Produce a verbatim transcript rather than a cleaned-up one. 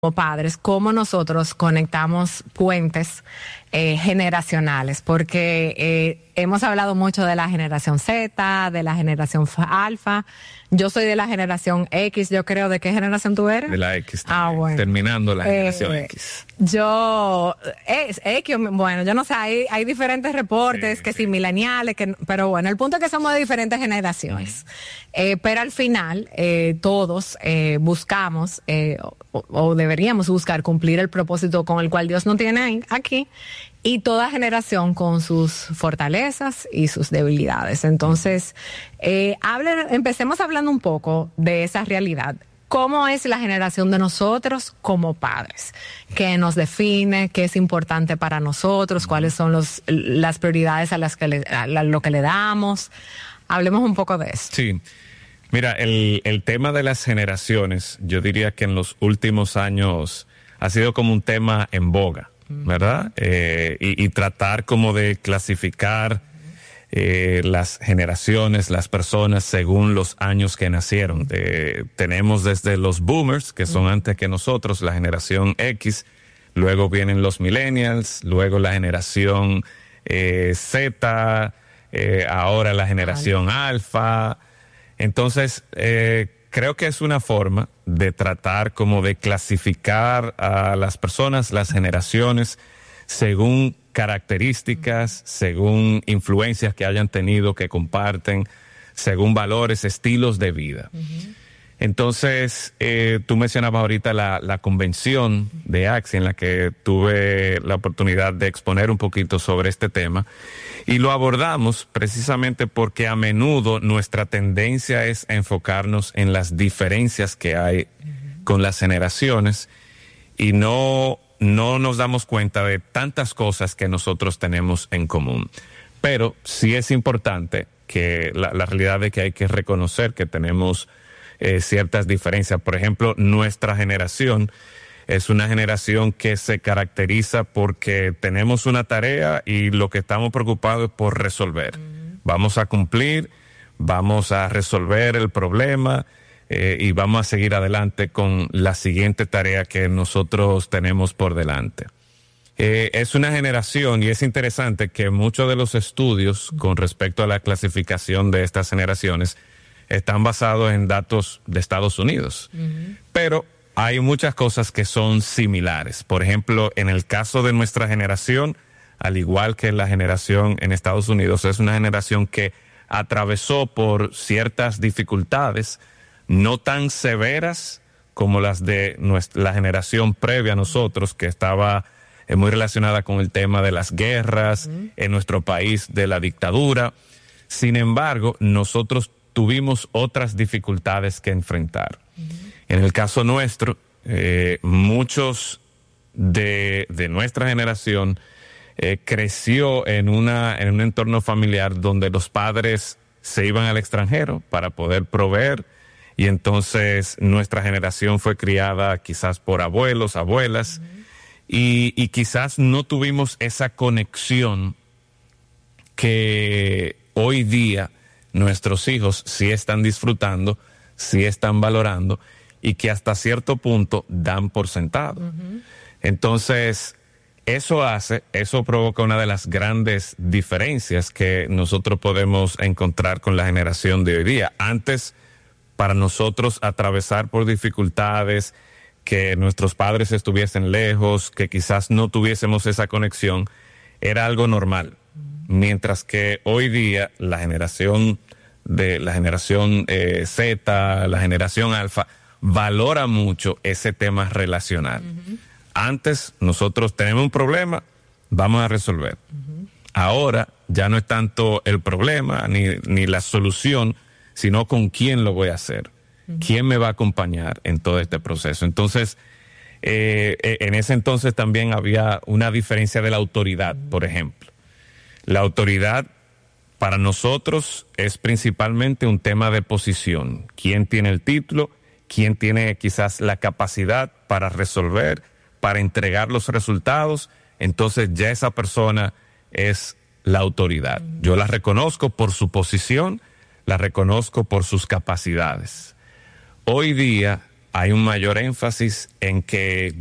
como padres, cómo nosotros conectamos puentes eh, generacionales, porque eh, hemos hablado mucho de la generación Z, de la generación Alfa. Yo soy de la generación X, yo creo. ¿De qué generación tú eres? De la X. Ah, bueno. Terminando la generación eh, X. Yo, es X, bueno, yo no sé, hay, hay diferentes reportes, sí, que sí, mileniales, que, pero bueno, el punto es que somos de diferentes generaciones. Uh-huh. Eh, pero al final, eh, todos eh, buscamos, eh, o, o deberíamos buscar cumplir el propósito con el cual Dios nos tiene aquí, y toda generación con sus fortalezas y sus debilidades. Entonces, eh, hable, empecemos hablando un poco de esa realidad. ¿Cómo es la generación de nosotros como padres? ¿Qué nos define? ¿Qué es importante para nosotros? ¿Cuáles son los, las prioridades a las que le, a lo que le damos? Hablemos un poco de eso. Sí. Mira, el, el tema de las generaciones, yo diría que en los últimos años ha sido como un tema en boga, ¿verdad? Eh, y, y tratar como de clasificar eh, las generaciones, las personas según los años que nacieron. Eh, tenemos desde los boomers, que son antes que nosotros, la generación X, luego vienen los millennials, luego la generación eh, Z, eh, ahora la generación alfa. Entonces, eh, creo que es una forma de tratar como de clasificar a las personas, las generaciones, según características, según influencias que hayan tenido, que comparten, según valores, estilos de vida. Uh-huh. Entonces, eh, tú mencionabas ahorita la, la convención de Axie, en la que tuve la oportunidad de exponer un poquito sobre este tema, y lo abordamos precisamente porque a menudo nuestra tendencia es enfocarnos en las diferencias que hay uh-huh. con las generaciones, y no, no nos damos cuenta de tantas cosas que nosotros tenemos en común. Pero sí es importante que la, la realidad de que hay que reconocer que tenemos Eh, ciertas diferencias. Por ejemplo, nuestra generación es una generación que se caracteriza porque tenemos una tarea y lo que estamos preocupados es por resolver. Uh-huh. Vamos a cumplir, vamos a resolver el problema eh, y vamos a seguir adelante con la siguiente tarea que nosotros tenemos por delante. Eh, es una generación, y es interesante que muchos de los estudios con respecto a la clasificación de estas generaciones están basados en datos de Estados Unidos. Uh-huh. Pero hay muchas cosas que son similares. Por ejemplo, en el caso de nuestra generación, al igual que la generación en Estados Unidos, es una generación que atravesó por ciertas dificultades no tan severas como las de nuestra, la generación previa a nosotros, que estaba eh, muy relacionada con el tema de las guerras, uh-huh. en nuestro país de la dictadura. Sin embargo, nosotros tuvimos otras dificultades que enfrentar. Uh-huh. En el caso nuestro, eh, muchos de, de nuestra generación eh, creció en, una, en un entorno familiar donde los padres se iban al extranjero para poder proveer, y entonces nuestra generación fue criada quizás por abuelos, abuelas, uh-huh. y, y quizás no tuvimos esa conexión que hoy día nuestros hijos sí están disfrutando, sí están valorando, y que hasta cierto punto dan por sentado. Uh-huh. Entonces, eso hace, eso provoca una de las grandes diferencias que nosotros podemos encontrar con la generación de hoy día. Antes, para nosotros atravesar por dificultades, que nuestros padres estuviesen lejos, que quizás no tuviésemos esa conexión, era algo normal. Mientras que hoy día la generación de la generación eh, Z, la generación alfa, valora mucho ese tema relacional. Uh-huh. Antes nosotros tenemos un problema, vamos a resolver. Uh-huh. Ahora ya no es tanto el problema ni, ni la solución, sino con quién lo voy a hacer, uh-huh. quién me va a acompañar en todo este proceso. Entonces, eh, en ese entonces también había una diferencia de la autoridad, uh-huh. por ejemplo. La autoridad para nosotros es principalmente un tema de posición. ¿Quién tiene el título? ¿Quién tiene quizás la capacidad para resolver, para entregar los resultados? Entonces ya esa persona es la autoridad. Yo la reconozco por su posición, la reconozco por sus capacidades. Hoy día hay un mayor énfasis en que